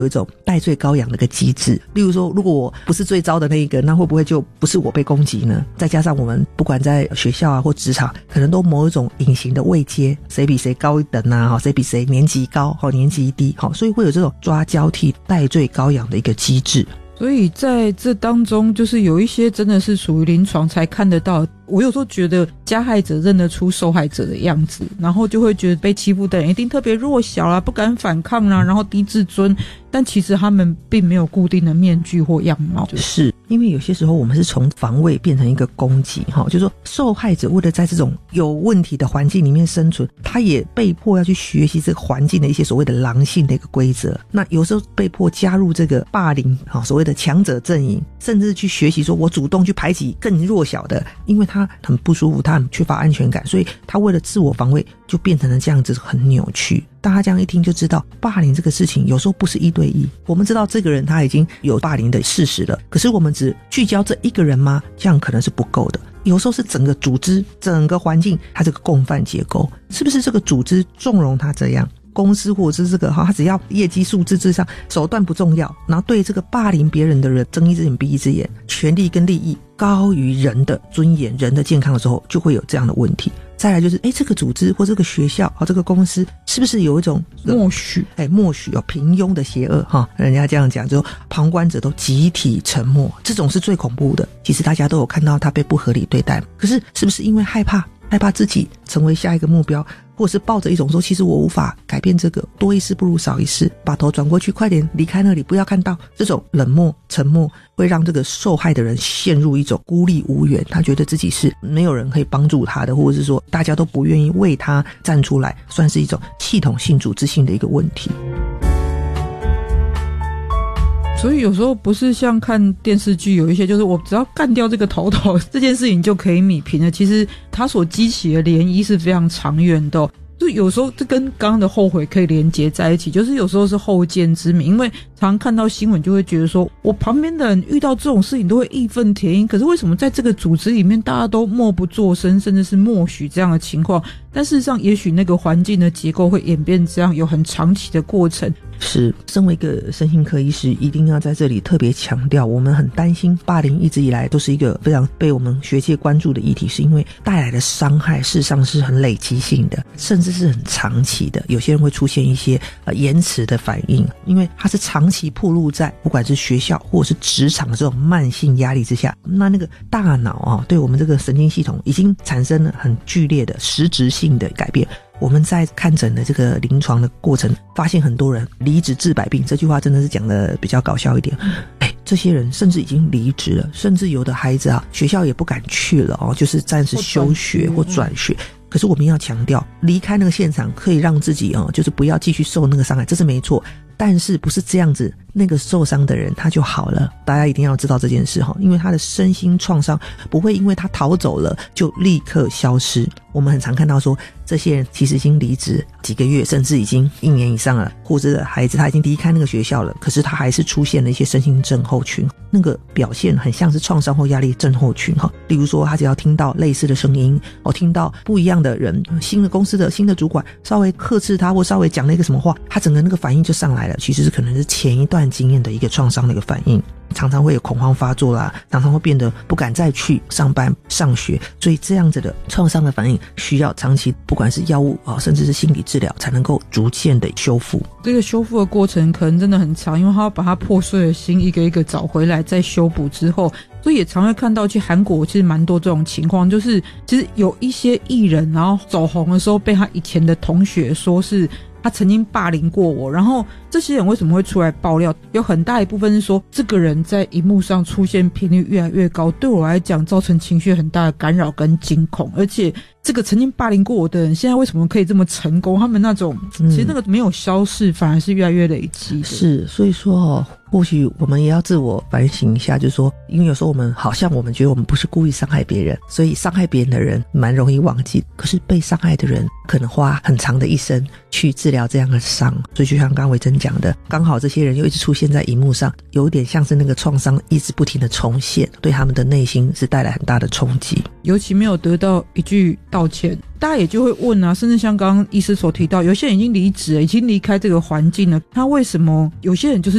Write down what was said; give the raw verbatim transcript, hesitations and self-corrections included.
有一种代罪羔羊的一个机制。例如说，如果我不是最糟的那一个，那会不会就不是我被攻击呢？再加上我们不管在学校啊或职场，可能都某一种隐形的位阶，谁比谁高一等啊，谁比谁年级高年级低，所以会有这种抓交替代罪羔羊的一个机制。 所以在这当中，就是有一些真的是属于临床才看得到。我有时候觉得加害者认得出受害者的样子，然后就会觉得被欺负的人一定特别弱小啦，不敢反抗啦，然后低自尊，但其实他们并没有固定的面具或样貌。 是因为有些时候我们是从防卫变成一个攻击，就是说受害者为了在这种有问题的环境里面生存，他也被迫要去学习这个环境的一些所谓的狼性的一个规则。那有时候被迫加入这个霸凌，所谓的强者阵营，甚至去学习说我主动去排挤更弱小的，因为他很不舒服，他很缺乏安全感，所以他为了自我防卫就变成了这样子，很扭曲。大家这样一听就知道，霸凌这个事情有时候不是一对一，我们知道这个人他已经有霸凌的事实了，可是我们只聚焦这一个人吗？这样可能是不够的。有时候是整个组织整个环境它这个共犯结构，是不是这个组织纵容他这样，公司或者是这个他只要业绩数字之上，手段不重要，然后对这个霸凌别人的人睁一只眼闭一只眼，权力跟利益高于人的尊严人的健康的时候，就会有这样的问题。再来就是诶这个组织或这个学校这个公司是不是有一种默许诶默许有平庸的邪恶哈？人家这样讲，就旁观者都集体沉默，这种是最恐怖的。其实大家都有看到他被不合理对待，可是是不是因为害怕害怕自己成为下一个目标，或是抱着一种说其实我无法改变这个，多一事不如少一事，把头转过去，快点离开那里，不要看到，这种冷漠沉默会让这个受害的人陷入一种孤立无援，他觉得自己是没有人可以帮助他的，或者是说大家都不愿意为他站出来，算是一种系统性组织性的一个问题。 所以有时候不是像看电视剧有一些就是我只要干掉这个头头这件事情就可以弭平了，其实它所激起的涟漪是非常长远的、哦、就有时候这跟刚刚的后悔可以连结在一起，就是有时候是后见之明，因为常常看到新闻就会觉得说我旁边的人遇到这种事情都会义愤填膺，可是为什么在这个组织里面大家都默不作声，甚至是默许这样的情况，但事实上也许那个环境的结构会演变这样，有很长期的过程。 是，身为一个身心科医师，一定要在这里特别强调，我们很担心霸凌一直以来都是一个非常被我们学界关注的议题，是因为带来的伤害事实上是很累积性的，甚至是很长期的。有些人会出现一些呃延迟的反应，因为它是长期暴露在不管是学校或者是职场的这种慢性压力之下，那那个大脑啊，对我们这个神经系统已经产生了很剧烈的实质性的改变。我们在看诊的这个临床的过程，发现很多人离职治百病，这句话真的是讲的比较搞笑一点。哎，这些人甚至已经离职了，甚至有的孩子啊，学校也不敢去了哦，就是暂时休学或转学。可是我们要强调，离开那个现场可以让自己哦，就是不要继续受那个伤害，这是没错。但是不是这样子，那个受伤的人他就好了，大家一定要知道这件事哈，因为他的身心创伤不会因为他逃走了就立刻消失。我们很常看到说，这些人其实已经离职几个月，甚至已经一年以上了，或者孩子他已经离开那个学校了，可是他还是出现了一些身心症候群，那个表现很像是创伤后压力症候群哈。例如说，他只要听到类似的声音，哦，听到不一样的人，新的公司的新的主管稍微呵斥他，或稍微讲了一个什么话，他整个那个反应就上来了。其实是可能是前一段经验的一个创伤的一个反应，常常会有恐慌发作啦，常常会变得不敢再去上班上学，所以这样子的创伤的反应需要长期不管是药物啊，甚至是心理治疗才能够逐渐的修复。 这个修复的过程可能真的很长，因为他要把他破碎的心一个一个找回来，再修补之后，所以也常会看到，其实韩国其实蛮多这种情况，就是其实有一些艺人然后走红的时候被他以前的同学说是他曾经霸凌过我，然后这些人为什么会出来爆料，有很大一部分是说这个人在荧幕上出现频率越来越高，对我来讲造成情绪很大的干扰跟惊恐，而且这个曾经霸凌过我的人现在为什么可以这么成功，他们那种其实那个没有消逝，反而是越来越累积的。 是，所以说哦，或许我们也要自我反省一下，就是说因为有时候我们好像我们觉得我们不是故意伤害别人，所以伤害别人的人蛮容易忘记，可是被伤害的人可能花很长的一生去治疗这样的伤。所以就像刚刚维珍讲的，刚好这些人又一直出现在荧幕上，有点像是那个创伤一直不停的重现，对他们的内心是带来很大的冲击。 尤其没有得到一句道歉。大家也就会问啊，甚至像刚刚医师所提到，有些人已经离职了，已经离开这个环境了，他为什么有些人就是